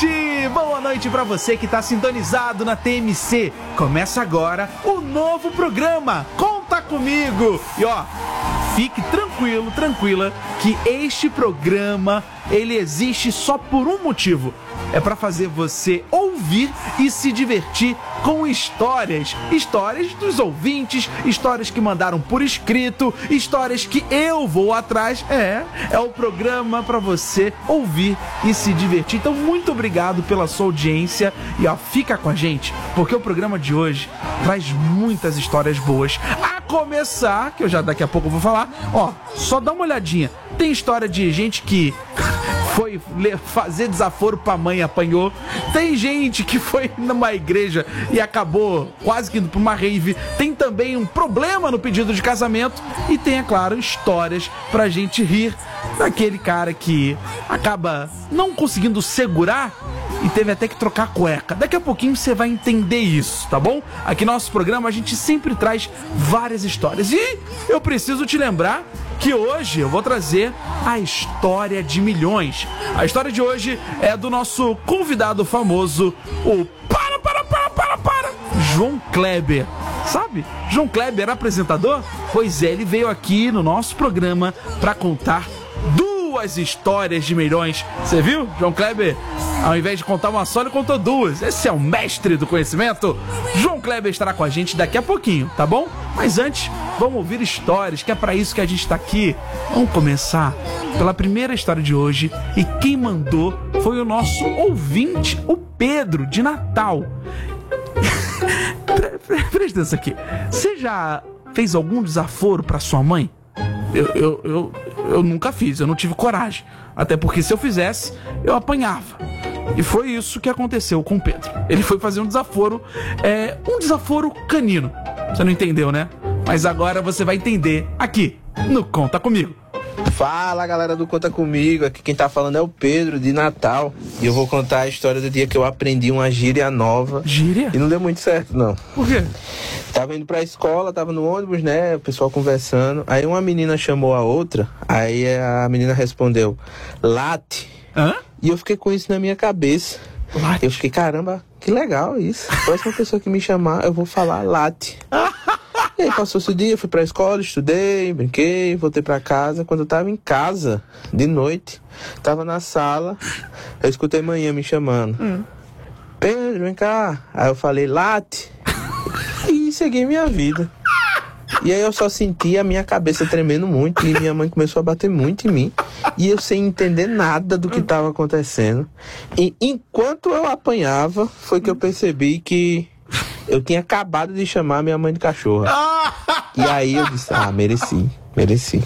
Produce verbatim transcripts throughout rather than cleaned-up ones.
noite! Boa noite pra você que tá sintonizado na T M C. Começa agora o novo programa Conta Comigo. E ó, fique tranquilo, tranquila, que este programa, ele existe só por um motivo. É pra fazer você ouvir e se divertir com histórias. Histórias dos ouvintes, histórias que mandaram por escrito, histórias que eu vou atrás. É, é o programa pra você ouvir e se divertir. Então, muito obrigado pela sua audiência. E ó, fica com a gente, porque o programa de hoje traz muitas histórias boas. A começar, que eu já daqui a pouco vou falar, ó, só dá uma olhadinha. Tem história de gente que foi fazer desaforo pra mãe e apanhou. Tem gente que foi numa igreja e acabou quase que indo pra uma rave. Tem também um problema no pedido de casamento. E tem, é claro, histórias pra gente rir daquele cara que acaba não conseguindo segurar e teve até que trocar a cueca. Daqui a pouquinho você vai entender isso, tá bom? Aqui no nosso programa a gente sempre traz várias histórias. E eu preciso te lembrar que hoje eu vou trazer a história de milhões. A história de hoje é do nosso convidado famoso, o para, para, para, para, para, João Kleber. Sabe? João Kleber era apresentador? Pois é, ele veio aqui no nosso programa para contar duas histórias de milhões. Você viu? João Kleber, ao invés de contar uma só, ele contou duas. Esse é o mestre do conhecimento. João Kleber estará com a gente daqui a pouquinho, tá bom? Mas antes, vamos ouvir histórias, que é pra isso que a gente tá aqui. Vamos começar pela primeira história de hoje. E quem mandou foi o nosso ouvinte, o Pedro, de Natal. Presta atenção aqui. Você já fez algum desaforo pra sua mãe? Eu, eu, eu, eu nunca fiz, eu não tive coragem. Até porque se eu fizesse, eu apanhava. E foi isso que aconteceu com o Pedro. Ele foi fazer um desaforo, é, um desaforo canino. Você não entendeu, né? Mas agora você vai entender aqui no Conta Comigo. Fala, galera do Conta Comigo. Aqui quem tá falando é o Pedro, de Natal. E eu vou contar a história do dia que eu aprendi uma gíria nova. Gíria? E não deu muito certo, não. Por quê? Tava indo pra escola, tava no ônibus, né? O pessoal conversando. Aí uma menina chamou a outra. Aí a menina respondeu, late. Hã? E eu fiquei com isso na minha cabeça. Late? Eu fiquei, caramba, que legal isso. A próxima pessoa que me chamar, eu vou falar late. E aí passou-se o dia, fui pra escola, estudei, brinquei, voltei pra casa. Quando eu tava em casa, de noite, tava na sala, eu escutei manhã me chamando. Hum. Pedro, vem cá. Aí eu falei, late. E segui minha vida. E aí eu só senti a minha cabeça tremendo muito e minha mãe começou a bater muito em mim. E eu sem entender nada do que estava acontecendo. E enquanto eu apanhava, foi que eu percebi que eu tinha acabado de chamar minha mãe de cachorra. E aí eu disse, ah, mereci, mereci.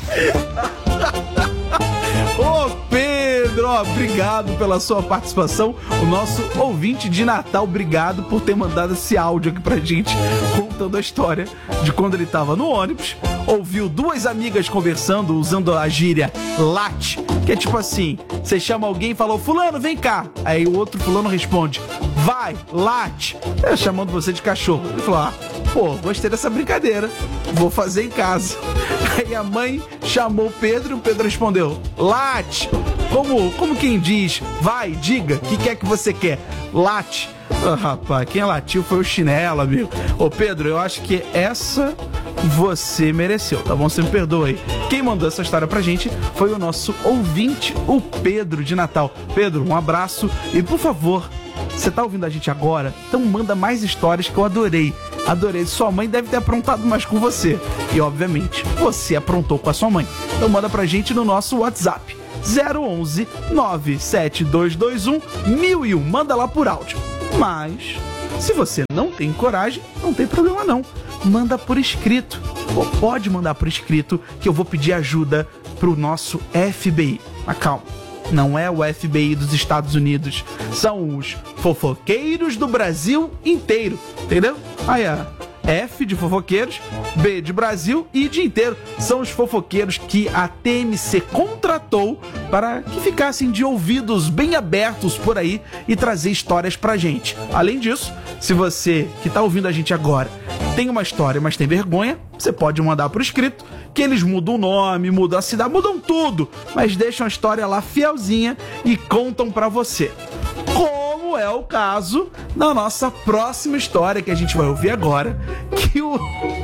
Ô Pedro, ó, obrigado pela sua participação. O nosso ouvinte de Natal, obrigado por ter mandado esse áudio aqui pra gente, contando a história de quando ele tava no ônibus, ouviu duas amigas conversando, usando a gíria late, que é tipo assim, você chama alguém e falou, fulano, vem cá. Aí o outro fulano responde, vai, late. É, chamando você de cachorro. Ele falou, ah, pô, gostei dessa brincadeira, vou fazer em casa. Aí a mãe chamou o Pedro e o Pedro respondeu, late. Como, como quem diz, vai, diga, o que quer que você quer? Late. Ah, rapaz, quem latiu foi o chinelo, amigo. Ô Pedro, eu acho que essa você mereceu, tá bom? Você me perdoa aí. Quem mandou essa história pra gente foi o nosso ouvinte, o Pedro de Natal. Pedro, um abraço e por favor, você tá ouvindo a gente agora? Então manda mais histórias que eu adorei. Adorei. Sua mãe deve ter aprontado mais com você. E obviamente, você aprontou com a sua mãe. Então manda pra gente no nosso WhatsApp. zero onze, nove sete dois dois um, mil e um. Manda lá por áudio. Mas, se você não tem coragem, não tem problema não. Manda por escrito. Ou pode mandar por escrito que eu vou pedir ajuda pro nosso F B I. Mas calma. Não é o F B I dos Estados Unidos. São os fofoqueiros do Brasil inteiro. Entendeu? Aí, ó. F de fofoqueiros, B de Brasil e de inteiro. São os fofoqueiros que a T M C contratou para que ficassem de ouvidos bem abertos por aí e trazer histórias pra gente. Além disso, se você que tá ouvindo a gente agora tem uma história, mas tem vergonha, você pode mandar por escrito, que eles mudam o nome, mudam a cidade, mudam tudo, mas deixam a história lá fielzinha e contam pra você. Como Como é o caso da nossa próxima história que a gente vai ouvir agora, que o...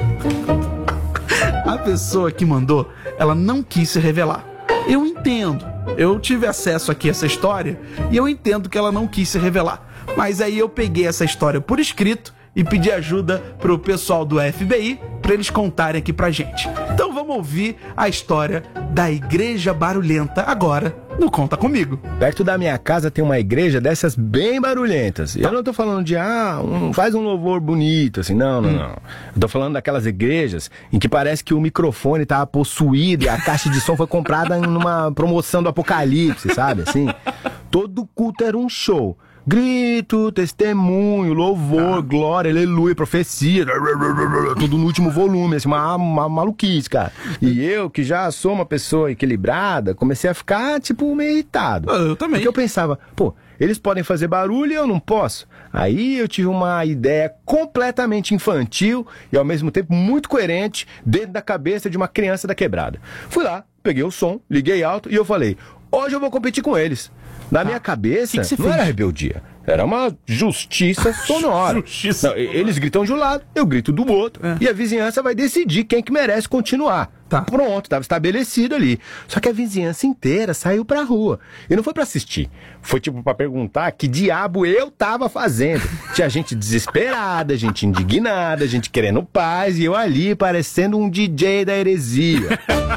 a pessoa que mandou, ela não quis se revelar. Eu entendo, eu tive acesso aqui a essa história e eu entendo que ela não quis se revelar. Mas aí eu peguei essa história por escrito e pedi ajuda pro pessoal do F B I para eles contarem aqui pra gente. Então vamos ouvir a história da Igreja Barulhenta agora no Conta Comigo. Perto da minha casa tem uma igreja dessas bem barulhentas. E eu não tô falando de, ah, um, faz um louvor bonito, assim, não, não, hum. não. Eu tô falando daquelas igrejas em que parece que o microfone tá possuído e a caixa de som foi comprada numa promoção do Apocalipse, sabe, assim? Todo culto era um show. Grito, testemunho, louvor, ah. glória, aleluia, profecia, tudo no último volume, assim, uma, uma maluquice, cara. E eu, que já sou uma pessoa equilibrada, comecei a ficar, tipo, meio irritado. Eu também. Porque eu pensava, pô, eles podem fazer barulho e eu não posso. Aí eu tive uma ideia completamente infantil e ao mesmo tempo muito coerente dentro da cabeça de uma criança da quebrada. Fui lá, peguei o som, liguei alto e eu falei, hoje eu vou competir com eles. Na ah, minha cabeça, que que não fez? Era rebeldia. Era uma justiça sonora. Justiça não, sonora. Eles gritam de um lado, eu grito do outro. É. E a vizinhança vai decidir quem que merece continuar. Tá. Pronto, estava estabelecido ali. Só que a vizinhança inteira saiu pra rua. E não foi pra assistir. Foi tipo pra perguntar que diabo eu tava fazendo. Tinha gente desesperada, gente indignada, gente querendo paz. E eu ali parecendo um D J da heresia.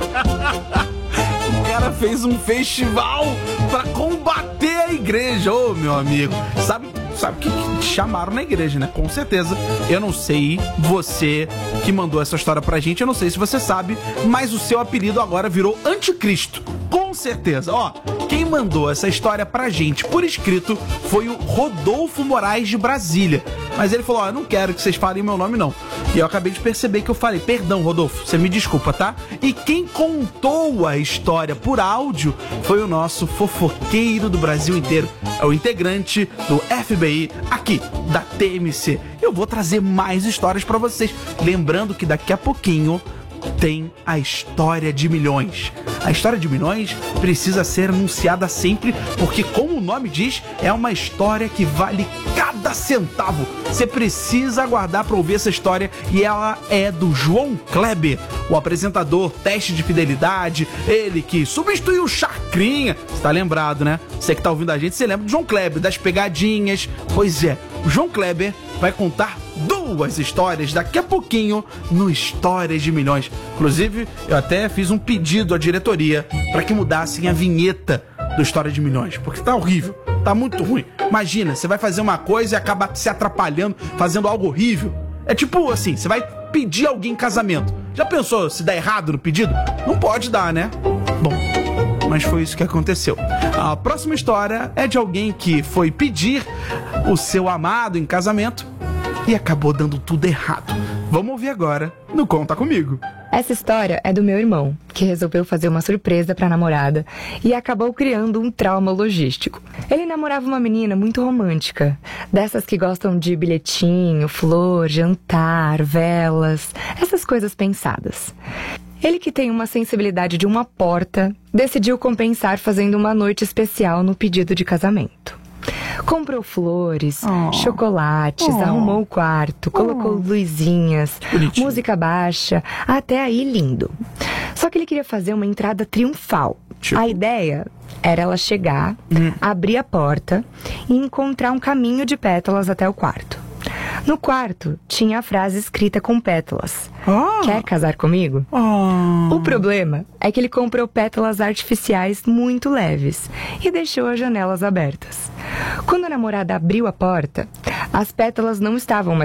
O cara fez um festival pra combater a igreja, ô oh, meu amigo. Sabe, sabe que, que chamaram na igreja, né? Com certeza. Eu não sei, você que mandou essa história pra gente, eu não sei se você sabe, mas o seu apelido agora virou Anticristo. Com certeza. Ó, quem mandou essa história pra gente por escrito foi o Rodolfo Moraes de Brasília. Mas ele falou, ó, eu não quero que vocês falem meu nome, não. E eu acabei de perceber que eu falei, perdão, Rodolfo, você me desculpa, tá? E quem contou a história por áudio foi o nosso fofoqueiro do Brasil inteiro. É o integrante do F B I aqui, da T M C. Eu vou trazer mais histórias pra vocês. Lembrando que daqui a pouquinho tem a história de milhões. A história de milhões precisa ser anunciada sempre, porque como o nome diz, é uma história que vale cada centavo. Você precisa aguardar para ouvir essa história e ela é do João Kleber, o apresentador Teste de Fidelidade, ele que substituiu o Chacrinha. Você tá lembrado, né? Você que tá ouvindo a gente, você lembra do João Kleber, das pegadinhas. Pois é, o João Kleber vai contar duas histórias daqui a pouquinho no Histórias de Milhões. Inclusive, eu até fiz um pedido à diretoria para que mudassem a vinheta do História de Milhões, porque tá horrível, tá muito ruim. Imagina, você vai fazer uma coisa e acaba se atrapalhando, fazendo algo horrível. É tipo assim, você vai pedir alguém em casamento. Já pensou se dá errado no pedido? Não pode dar, né? Bom, mas foi isso que aconteceu. A próxima história é de alguém que foi pedir o seu amado em casamento e acabou dando tudo errado. Vamos ouvir agora no Conta Comigo. Essa história é do meu irmão, que resolveu fazer uma surpresa pra namorada e acabou criando um trauma logístico. Ele namorava uma menina muito romântica, dessas que gostam de bilhetinho, flor, jantar, velas, essas coisas pensadas. Ele, que tem uma sensibilidade de uma porta, decidiu compensar fazendo uma noite especial no pedido de casamento. Comprou flores, oh. chocolates, oh. arrumou o quarto, colocou oh. luzinhas, bonitinho. Música baixa, até aí lindo. Só que ele queria fazer uma entrada triunfal. Tipo. A ideia era ela chegar, hum. abrir a porta e encontrar um caminho de pétalas até o quarto. No quarto, tinha a frase escrita com pétalas. Oh. Quer casar comigo? Oh. O problema é que ele comprou pétalas artificiais muito leves e deixou as janelas abertas. Quando a namorada abriu a porta, as pétalas não estavam mais